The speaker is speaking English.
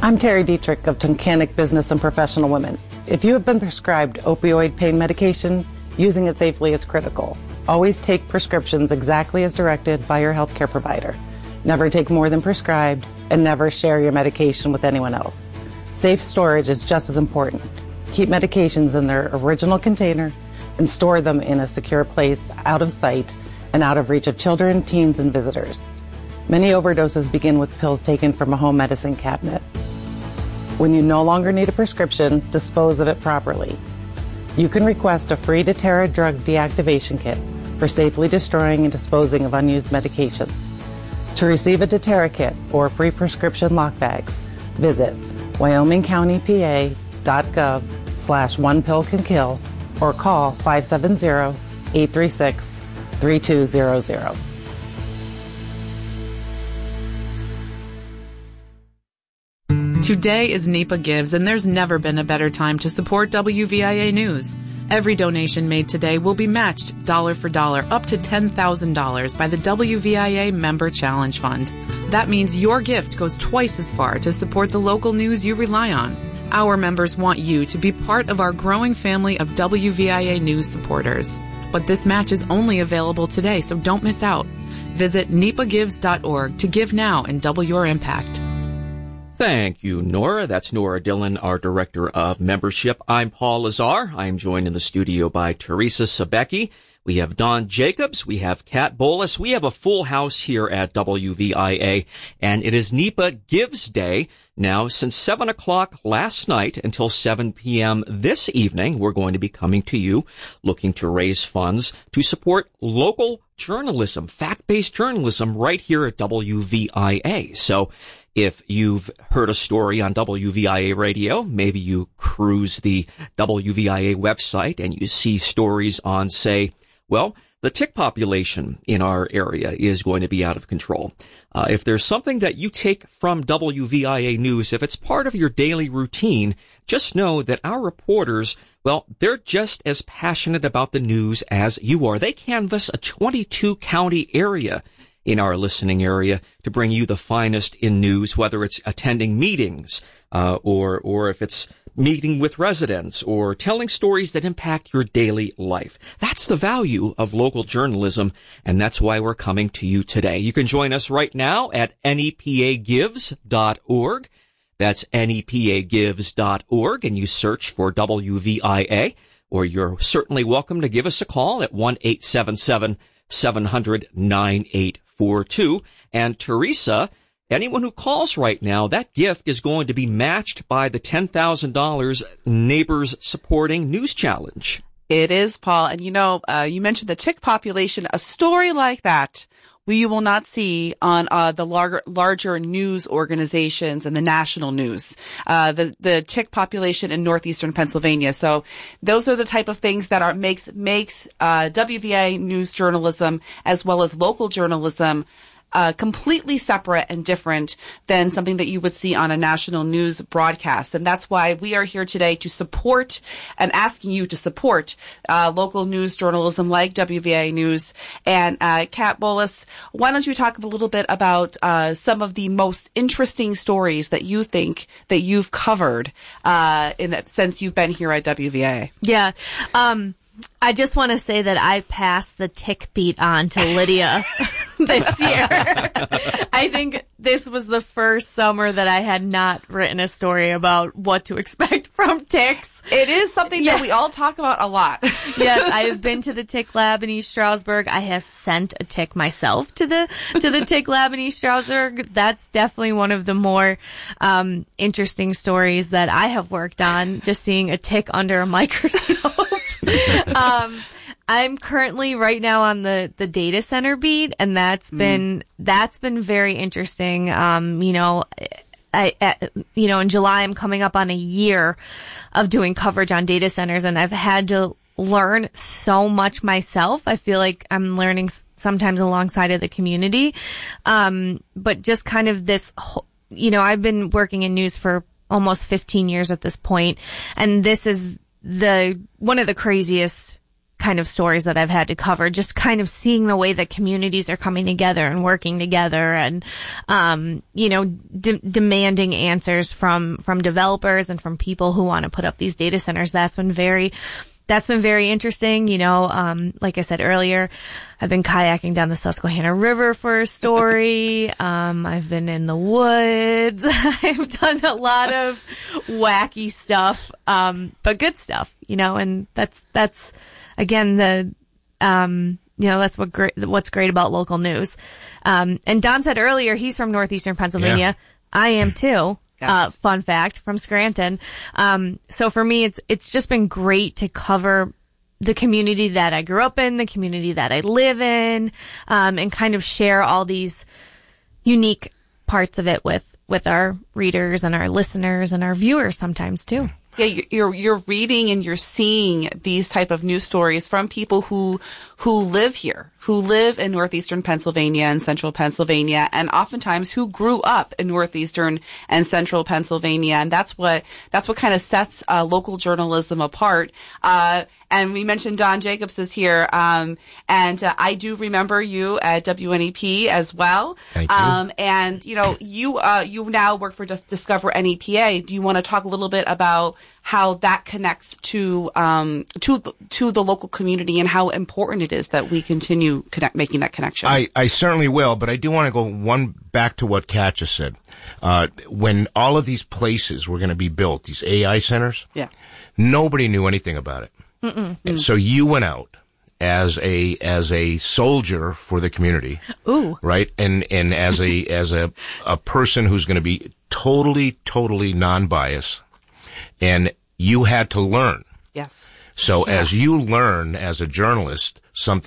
I'm Terry Dietrich of Tunkhannock Business and Professional Women. If you have been prescribed opioid pain medication, using it safely is critical. Always take prescriptions exactly as directed by your healthcare provider. Never take more than prescribed, and never share your medication with anyone else. Safe storage is just as important. Keep medications in their original container and store them in a secure place out of sight and out of reach of children, teens, and visitors. Many overdoses begin with pills taken from a home medicine cabinet. When you no longer need a prescription, dispose of it properly. You can request a free doTERRA drug deactivation kit for safely destroying and disposing of unused medications. To receive a doTERRA kit or free prescription lock bags, visit wyomingcountypa.gov/onepillcankill or call 570-836-3200. Today is NEPA Gives, and there's never been a better time to support WVIA News. Every donation made today will be matched dollar for dollar up to $10,000 by the WVIA Member Challenge Fund. That means your gift goes twice as far to support the local news you rely on. Our members want you to be part of our growing family of WVIA News supporters. But this match is only available today, so don't miss out. Visit nepagives.org to give now and double your impact. Thank you, Nora. That's Nora Dillon, our Director of Membership. I'm Paul Lazar. I'm joined in the studio by Teresa Sabecki. We have Don Jacobs. We have Kat Bolus. We have a full house here at WVIA, and it is NEPA Gives Day. Now, since 7 o'clock last night until 7 p.m. this evening, we're going to be coming to you looking to raise funds to support local journalism, fact-based journalism right here at WVIA. So, if you've heard a story on WVIA radio, maybe you cruise the WVIA website and you see stories on, say, well, the tick population in our area is going to be out of control. If there's something that you take from WVIA News, if it's part of your daily routine, just know that our reporters, well, they're just as passionate about the news as you are. They canvass a 22-county area in our listening area to bring you the finest in news, whether it's attending meetings, or if it's meeting with residents or telling stories that impact your daily life. That's the value of local journalism, and that's why we're coming to you today. You can join us right now at nepagives.org. That's nepagives.org, and you search for WVIA, or you're certainly welcome to give us a call at 1-877-700-9842. And Teresa, anyone who calls right now, that gift is going to be matched by the $10,000 Neighbors Supporting News Challenge. It is, Paul. And you know, you mentioned the tick population. A story like that you will not see on the larger news organizations and the national news. The tick population in northeastern Pennsylvania. So those are the type of things that makes WVA news journalism as well as local journalism completely separate and different than something that you would see on a national news broadcast. And that's why we are here today to support and asking you to support local news journalism like WVA News. And Kat Bolus, why don't you talk a little bit about some of the most interesting stories that you think that you've covered since you've been here at WVA? Yeah. I just want to say that I passed the tick beat on to Lydia this year. I think this was the first summer that I had not written a story about what to expect from ticks. It is something that we all talk about a lot. Yes, I have been to the tick lab in East Stroudsburg. I have sent a tick myself to the tick lab in East Stroudsburg. That's definitely one of the more interesting stories that I have worked on, just seeing a tick under a microscope. I'm currently right now on the data center beat, and that's been very interesting. In July I'm coming up on a year of doing coverage on data centers, and I've had to learn so much myself. I feel like I'm learning sometimes alongside of the community. But just kind of this, I've been working in news for almost 15 years at this point, and this is one of the craziest kind of stories that I've had to cover, just kind of seeing the way that communities are coming together and working together and, demanding answers from developers and from people who want to put up these data centers. That's been very interesting. Like I said earlier, I've been kayaking down the Susquehanna River for a story. I've been in the woods. I've done a lot of wacky stuff, but good stuff, and that's again, that's what's great about local news. And Don said earlier, he's from northeastern Pennsylvania. Yeah. I am too. Yes. Fun fact, from Scranton. So for me, it's just been great to cover the community that I grew up in, the community that I live in, and kind of share all these unique parts of it with our readers and our listeners and our viewers sometimes too. Yeah, you're reading and you're seeing these type of news stories from people who live here, who live in northeastern Pennsylvania and central Pennsylvania, and oftentimes who grew up in northeastern and central Pennsylvania. And that's what kind of sets local journalism apart. And we mentioned Don Jacobs is here, and I do remember you at WNEP as well. Thank you. And you now work for Discover NEPA. Do you want to talk a little bit about how that connects to the local community and how important it is that we continue making that connection? I certainly will, but I do want to go back to what Kat just said. When all of these places were going to be built, these AI centers, nobody knew anything about it. And so you went out as a soldier for the community. Ooh. Right? And as a person who's going to be totally non-biased, and you had to learn. Yes. So as you learn as a journalist something